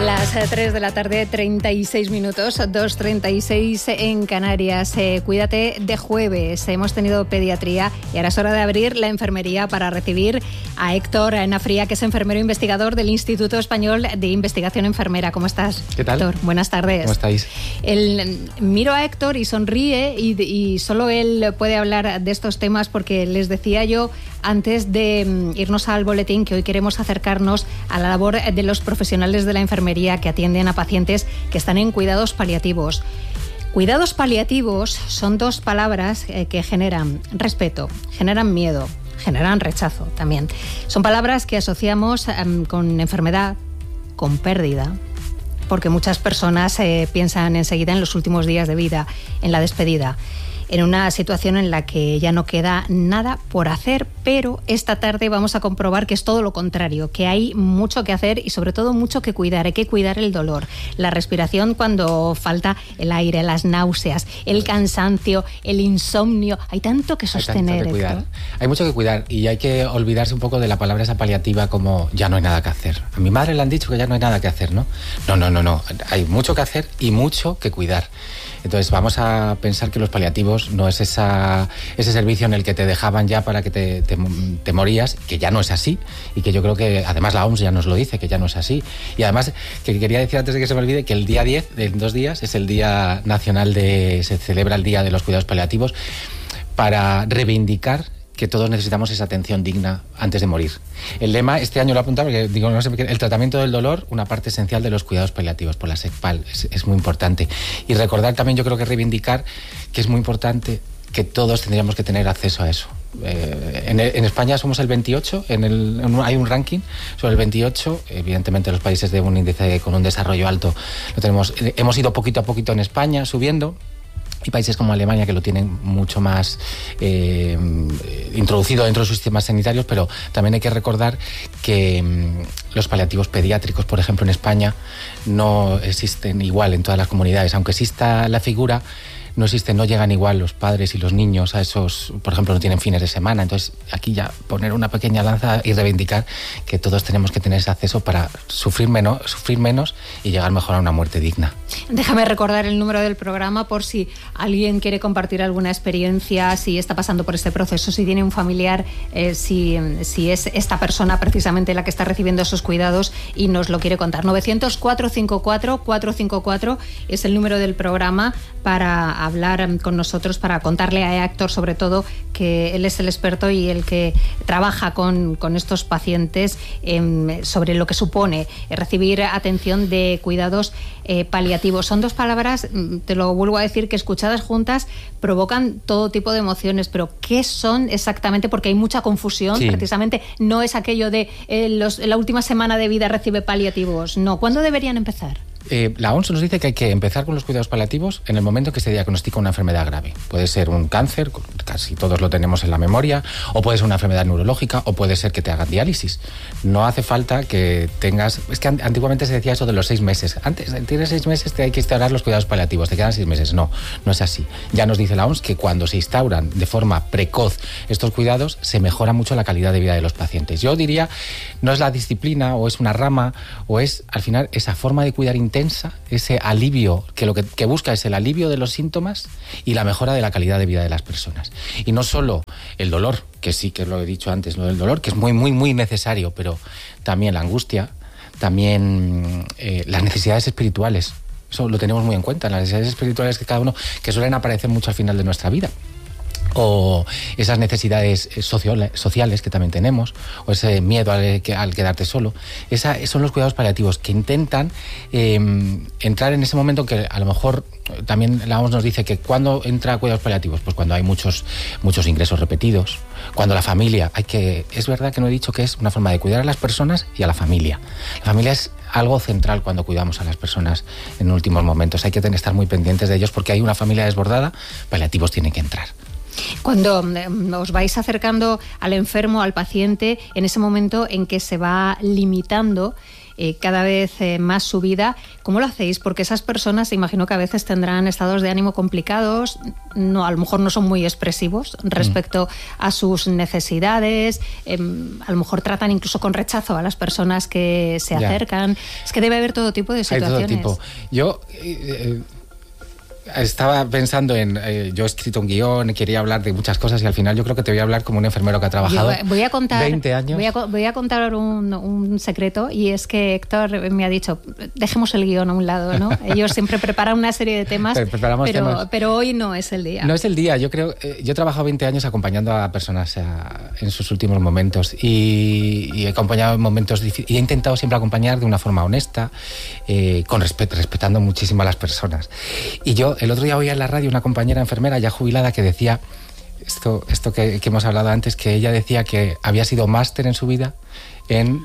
Las 3 de la tarde, 36 minutos, 2:36 en Canarias. Cuídate de jueves. Hemos tenido pediatría y ahora es hora de abrir la enfermería para recibir a Héctor Nafría, que es enfermero investigador del Instituto Español de Investigación Enfermera. ¿Cómo estás? ¿Qué tal? Héctor, buenas tardes. ¿Cómo estáis? Miro a Héctor y sonríe y solo él puede hablar de estos temas porque les decía yo antes de irnos al boletín que hoy queremos acercarnos a la labor de los profesionales de la enfermería que atienden a pacientes que están en cuidados paliativos. Cuidados paliativos son dos palabras que generan respeto, generan miedo, generan rechazo también. Son palabras que asociamos con enfermedad, con pérdida, porque muchas personas piensan enseguida en los últimos días de vida, en la despedida, en una situación en la que ya no queda nada por hacer, pero esta tarde vamos a comprobar que es todo lo contrario, que hay mucho que hacer y sobre todo mucho que cuidar. Hay que cuidar el dolor, la respiración cuando falta el aire, las náuseas, el cansancio, el insomnio. Hay tanto que sostener. Hay tanto que cuidar. Hay mucho que cuidar y hay que olvidarse un poco de la palabra esa paliativa como ya no hay nada que hacer. A mi madre le han dicho que ya no hay nada que hacer, ¿no? No. Hay mucho que hacer y mucho que cuidar. Entonces vamos a pensar que los paliativos no es ese servicio en el que te dejaban ya para que te morías, que ya no es así, y que yo creo que además la OMS ya nos lo dice, que ya no es así. Y además, que quería decir antes de que se me olvide, que el día 10, en 2 días, es el Día Nacional se celebra el Día de los Cuidados Paliativos para reivindicar que todos necesitamos esa atención digna antes de morir. El lema, este año lo apuntaba, porque digo, no sé, el tratamiento del dolor, una parte esencial de los cuidados paliativos por la SECPAL, es muy importante. Y recordar también, yo creo que reivindicar que es muy importante que todos tendríamos que tener acceso a eso. En España somos el 28, hay un ranking sobre el 28, evidentemente los países de un índice con un desarrollo alto lo tenemos, hemos ido poquito a poquito en España subiendo. Y países como Alemania que lo tienen mucho más introducido dentro de sus sistemas sanitarios, pero también hay que recordar que los paliativos pediátricos, por ejemplo, en España no existen igual en todas las comunidades. Aunque exista la figura, no llegan igual los padres y los niños a esos, por ejemplo, no tienen fines de semana. Entonces, aquí ya poner una pequeña lanza y reivindicar que todos tenemos que tener ese acceso para sufrir menos y llegar mejor a una muerte digna. Déjame recordar el número del programa por si alguien quiere compartir alguna experiencia, si está pasando por este proceso, si tiene un familiar, si es esta persona precisamente la que está recibiendo esos cuidados y nos lo quiere contar. 900-454-454 es el número del programa para hablar con nosotros, para contarle a Héctor sobre todo que él es el experto y el que trabaja con estos pacientes sobre lo que supone recibir atención de cuidados paliativos. Son dos palabras, te lo vuelvo a decir, que escuchadas juntas provocan todo tipo de emociones, pero ¿qué son exactamente? Porque hay mucha confusión, sí. Precisamente no es aquello de la última semana de vida recibe paliativos, no. ¿Cuándo deberían empezar? La OMS nos dice que hay que empezar con los cuidados paliativos en el momento que se diagnostica una enfermedad grave. Puede ser un cáncer, casi todos lo tenemos en la memoria, o puede ser una enfermedad neurológica, o puede ser que te hagan diálisis. No hace falta que tengas... Es que antiguamente se decía eso de los 6 meses. Antes, tienes 6 meses, te hay que instaurar los cuidados paliativos, te quedan 6 meses. No es así. Ya nos dice la OMS que cuando se instauran de forma precoz estos cuidados, se mejora mucho la calidad de vida de los pacientes. Yo diría, no es la disciplina, o es una rama, o es, al final, esa forma de cuidar intensa, ese alivio, que lo que busca es el alivio de los síntomas y la mejora de la calidad de vida de las personas. Y no solo el dolor, que sí que lo he dicho antes, lo del dolor, que es muy, muy, muy necesario, pero también la angustia, también las necesidades espirituales. Eso lo tenemos muy en cuenta, las necesidades espirituales que cada uno, que suelen aparecer mucho al final de nuestra vida. O esas necesidades sociales que también tenemos, o ese miedo al quedarte solo. Son los cuidados paliativos que intentan entrar en ese momento que a lo mejor también la OMS nos dice que ¿cuándo entra a cuidados paliativos? Pues cuando hay muchos ingresos repetidos, cuando la familia, es verdad que no he dicho que es una forma de cuidar a las personas y a la familia. La familia es algo central cuando cuidamos a las personas en últimos momentos. Hay que estar muy pendientes de ellos porque hay una familia desbordada, paliativos tienen que entrar. Cuando os vais acercando al enfermo, al paciente, en ese momento en que se va limitando cada vez más subida. ¿Cómo lo hacéis? Porque esas personas, imagino que a veces tendrán estados de ánimo complicados, a lo mejor no son muy expresivos respecto a sus necesidades, a lo mejor tratan incluso con rechazo a las personas que se acercan. Es que debe haber todo tipo de situaciones. Hay todo tipo. Yo estaba pensando yo he escrito un guión, quería hablar de muchas cosas y al final yo creo que te voy a hablar como un enfermero que ha trabajado 20 años. Voy a contar un secreto, y es que Héctor me ha dicho, dejemos el guión a un lado, ¿no? Ellos siempre preparan una serie de temas, pero hoy no es el día. No es el día, yo creo. Yo he trabajado 20 años acompañando a personas en sus últimos momentos y he acompañado en momentos difíciles y he intentado siempre acompañar de una forma honesta, con respetando muchísimo a las personas. Y yo el otro día oía en la radio una compañera enfermera ya jubilada que decía esto que hemos hablado antes, que ella decía que había sido máster en su vida en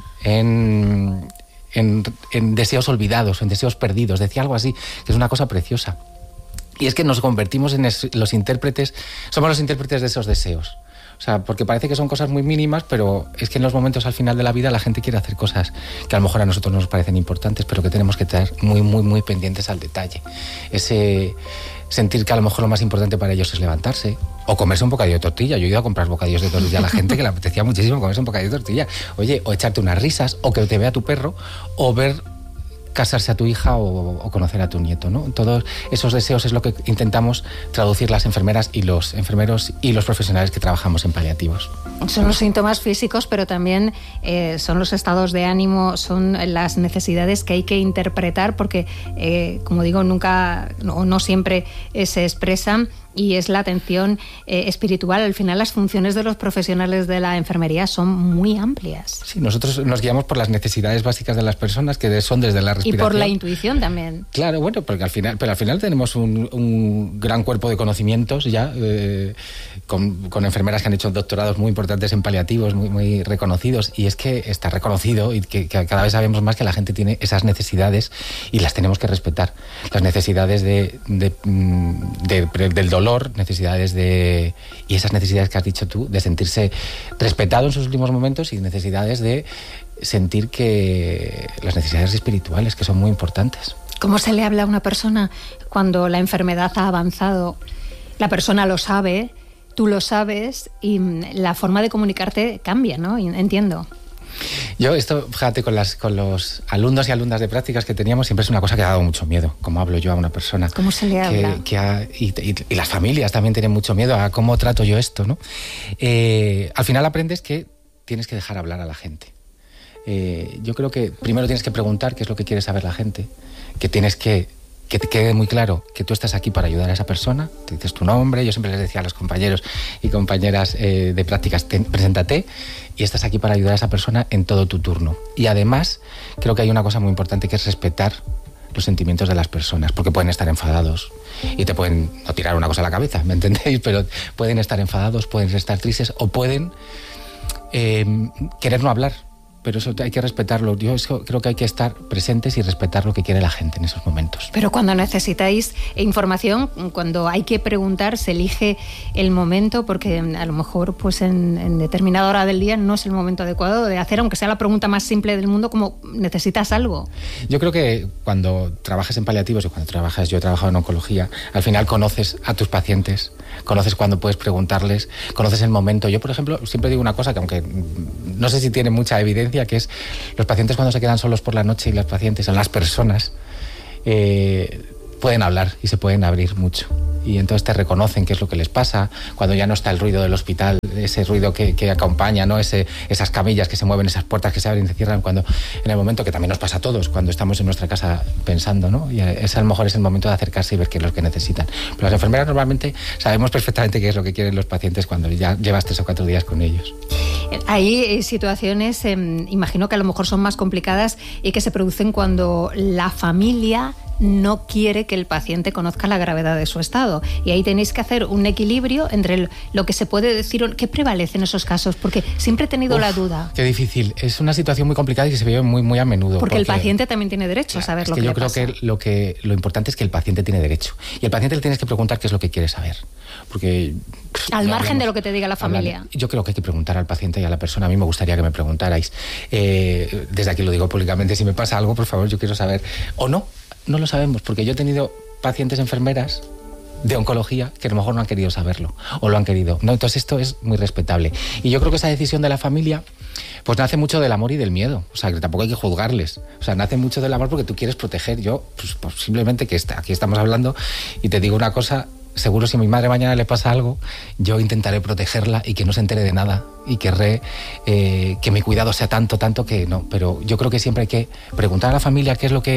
deseos olvidados, en deseos perdidos. Decía algo así, que es una cosa preciosa. Y es que nos convertimos en los intérpretes, somos los intérpretes de esos deseos. O sea, porque parece que son cosas muy mínimas, pero es que en los momentos al final de la vida la gente quiere hacer cosas que a lo mejor a nosotros nos parecen importantes, pero que tenemos que estar muy, muy, muy pendientes al detalle. Ese sentir que a lo mejor lo más importante para ellos es levantarse o comerse un bocadillo de tortilla. Yo he ido a comprar bocadillos de tortilla a la gente que le apetecía muchísimo comerse un bocadillo de tortilla. Oye, o echarte unas risas, o que te vea tu perro, o ver casarse a tu hija o conocer a tu nieto, ¿no? Todos esos deseos es lo que intentamos traducir las enfermeras y los enfermeros y los profesionales que trabajamos en paliativos. Son los síntomas físicos, pero también son los estados de ánimo, son las necesidades que hay que interpretar, porque, como digo, no siempre se expresan, y es la atención espiritual. Al final, las funciones de los profesionales de la enfermería son muy amplias. Sí, nosotros nos guiamos por las necesidades básicas de las personas, que son desde la respiración. Y por la intuición también. Claro, bueno, porque al final tenemos un gran cuerpo de conocimientos ya, con enfermeras que han hecho doctorados muy importantes en paliativos, muy, muy reconocidos, y es que está reconocido y que cada vez sabemos más que la gente tiene esas necesidades y las tenemos que respetar. Las necesidades del dolor, necesidades y esas necesidades que has dicho tú, de sentirse respetado en sus últimos momentos, y necesidades de sentir que las necesidades espirituales, que son muy importantes. ¿Cómo se le habla a una persona cuando la enfermedad ha avanzado? La persona lo sabe, tú lo sabes, y la forma de comunicarte cambia, ¿no? Entiendo. Yo esto, fíjate, con los alumnos y alumnas de prácticas que teníamos, siempre es una cosa que ha dado mucho miedo, cómo hablo yo a una persona. ¿Cómo se le habla? Y las familias también tienen mucho miedo a cómo trato yo esto, ¿no? Al final aprendes que tienes que dejar hablar a la gente. Yo creo que primero tienes que preguntar qué es lo que quiere saber la gente, que tienes que te quede muy claro que tú estás aquí para ayudar a esa persona, te dices tu nombre. Yo siempre les decía a los compañeros y compañeras de prácticas, preséntate, y estás aquí para ayudar a esa persona en todo tu turno. Y además, creo que hay una cosa muy importante, que es respetar los sentimientos de las personas, porque pueden estar enfadados y te pueden no tirar una cosa a la cabeza, ¿me entendéis? Pero pueden estar enfadados, pueden estar tristes, o pueden querer no hablar. Pero eso hay que respetarlo. Yo creo que hay que estar presentes y respetar lo que quiere la gente en esos momentos. Pero cuando necesitáis información, cuando hay que preguntar, se elige el momento, porque a lo mejor pues en determinada hora del día no es el momento adecuado de hacer, aunque sea la pregunta más simple del mundo, como necesitas algo. Yo creo que cuando trabajas en paliativos, yo he trabajado en oncología, al final conoces a tus pacientes, conoces cuándo puedes preguntarles, conoces el momento. Yo, por ejemplo, siempre digo una cosa que, aunque no sé si tiene mucha evidencia, que es los pacientes cuando se quedan solos por la noche, y las pacientes, o las personas, pueden hablar y se pueden abrir mucho. Y entonces te reconocen qué es lo que les pasa, cuando ya no está el ruido del hospital, ese ruido que acompaña, ¿no? Esas camillas que se mueven, esas puertas que se abren y se cierran, cuando en el momento que también nos pasa a todos, cuando estamos en nuestra casa pensando, ¿no? Y a lo mejor es el momento de acercarse y ver qué es lo que necesitan. Pero las enfermeras normalmente sabemos perfectamente qué es lo que quieren los pacientes cuando ya llevas 3 o 4 días con ellos. Hay situaciones, imagino que a lo mejor son más complicadas y que se producen cuando la familia no quiere que el paciente conozca la gravedad de su estado. Y ahí tenéis que hacer un equilibrio entre lo que se puede decir. ¿Qué prevalece en esos casos? Porque siempre he tenido la duda. Qué difícil. Es una situación muy complicada y que se ve muy, muy a menudo. Porque el paciente también tiene derecho a saber lo que le pasa. Yo creo que lo importante es que el paciente tiene derecho. Y al paciente le tienes que preguntar qué es lo que quiere saber. porque... Al margen de lo que te diga la familia. Yo creo que hay que preguntar al paciente y a la persona. A mí me gustaría que me preguntarais. Desde aquí lo digo públicamente, si me pasa algo, por favor, yo quiero saber. O no lo sabemos, porque yo he tenido pacientes enfermeras de oncología que a lo mejor no han querido saberlo, o lo han querido. No, entonces esto es muy respetable. Y yo creo que esa decisión de la familia pues nace mucho del amor y del miedo. O sea, que tampoco hay que juzgarles. O sea, nace mucho del amor porque tú quieres proteger. Yo, pues simplemente que aquí estamos hablando y te digo una cosa, seguro si a mi madre mañana le pasa algo, yo intentaré protegerla y que no se entere de nada y querré que mi cuidado sea tanto que no. Pero yo creo que siempre hay que preguntar a la familia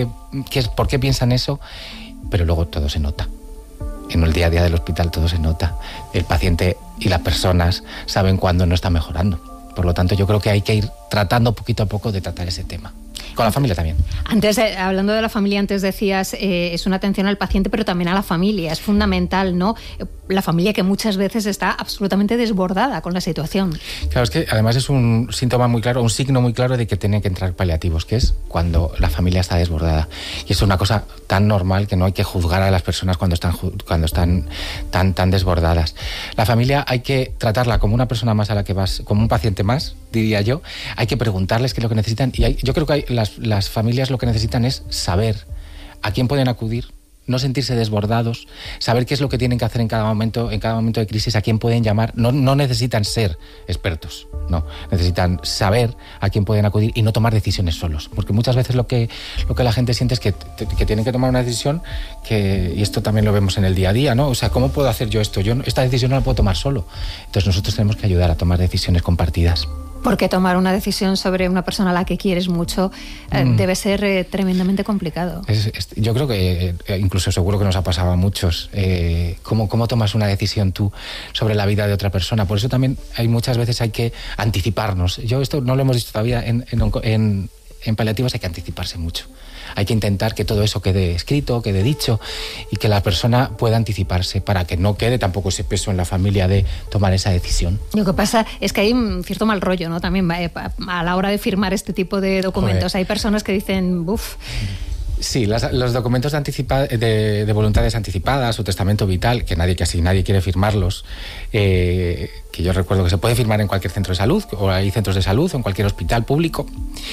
por qué piensan eso, pero luego todo se nota. En el día a día del hospital todo se nota. El paciente y las personas saben cuándo no está mejorando. Por lo tanto, yo creo que hay que ir tratando poquito a poco de tratar ese tema. Con la familia también. Antes, hablando de la familia, antes decías, es una atención al paciente, pero también a la familia. Es fundamental, ¿no? La familia que muchas veces está absolutamente desbordada con la situación. Claro, es que además es un síntoma muy claro, un signo muy claro de que tienen que entrar paliativos, que es cuando la familia está desbordada. Y es una cosa tan normal que no hay que juzgar a las personas cuando están tan desbordadas. La familia hay que tratarla como una persona más a la que vas, como un paciente más, diría yo. Hay que preguntarles qué es lo que necesitan. Y yo creo que las familias lo que necesitan es saber a quién pueden acudir, no sentirse desbordados, saber qué es lo que tienen que hacer en cada momento de crisis, a quién pueden llamar. No necesitan ser expertos, no, necesitan saber a quién pueden acudir y no tomar decisiones solos, porque muchas veces lo que la gente siente es que tienen que tomar una decisión y esto también lo vemos en el día a día, ¿no? O sea, ¿cómo puedo hacer yo esto? Esta decisión no la puedo tomar solo. Entonces nosotros tenemos que ayudar a tomar decisiones compartidas. Porque tomar una decisión sobre una persona a la que quieres mucho debe ser tremendamente complicado. Yo creo que incluso seguro que nos ha pasado a muchos. ¿Cómo tomas una decisión tú sobre la vida de otra persona? Por eso también muchas veces hay que anticiparnos. Esto no lo hemos dicho todavía en paliativos, hay que anticiparse mucho. Hay que intentar que todo eso quede escrito, quede dicho y que la persona pueda anticiparse para que no quede tampoco ese peso en la familia de tomar esa decisión. Lo que pasa es que hay un cierto mal rollo, ¿no? También a la hora de firmar este tipo de documentos. Joder. Hay personas que dicen, ¡buf! Sí, los documentos de voluntades anticipadas o testamento vital, que nadie quiere firmarlos, que yo recuerdo que se puede firmar en cualquier centro de salud, o hay centros de salud, o en cualquier hospital público.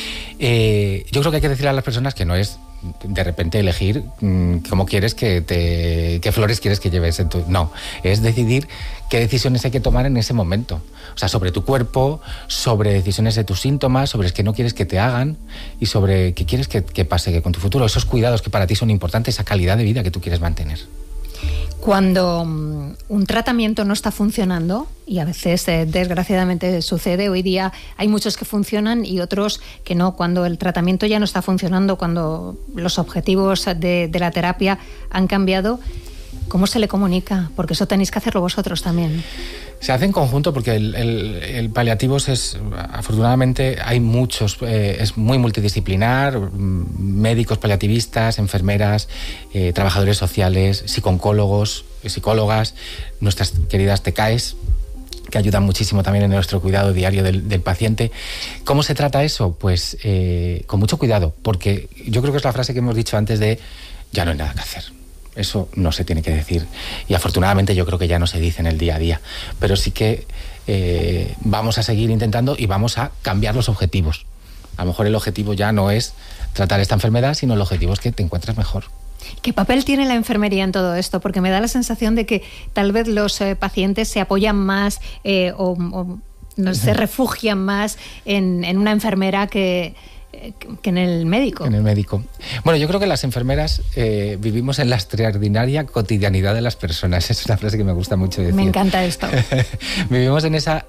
Yo creo que hay que decirle a las personas que no es de repente elegir cómo quieres qué flores quieres que lleves no, es decidir qué decisiones hay que tomar en ese momento. O sea, sobre tu cuerpo, sobre decisiones de tus síntomas, sobre qué no quieres que te hagan y sobre qué quieres que pase con tu futuro. Esos cuidados que para ti son importantes, esa calidad de vida que tú quieres mantener. Cuando un tratamiento no está funcionando, y a veces desgraciadamente sucede, hoy día hay muchos que funcionan y otros que no, cuando el tratamiento ya no está funcionando, cuando los objetivos de la terapia han cambiado, ¿cómo se le comunica? Porque eso tenéis que hacerlo vosotros también. Se hace en conjunto porque el paliativos afortunadamente hay muchos, es muy multidisciplinar, médicos paliativistas, enfermeras, trabajadores sociales, psicólogos, psicólogas, nuestras queridas TECAES, que ayudan muchísimo también en nuestro cuidado diario del paciente. ¿Cómo se trata eso? Pues con mucho cuidado, porque yo creo que es la frase que hemos dicho antes de ya no hay nada que hacer. Eso no se tiene que decir y afortunadamente yo creo que ya no se dice en el día a día, pero sí que vamos a seguir intentando y vamos a cambiar los objetivos. A lo mejor el objetivo ya no es tratar esta enfermedad, sino el objetivo es que te encuentres mejor. ¿Qué papel tiene la enfermería en todo esto? Porque me da la sensación de que tal vez los pacientes se apoyan más o no, se refugian más en una enfermera que en el médico. En el médico. Bueno, yo creo que las enfermeras vivimos en la extraordinaria cotidianidad de las personas. Es una frase que me gusta mucho decir. Me encanta esto. Vivimos en esa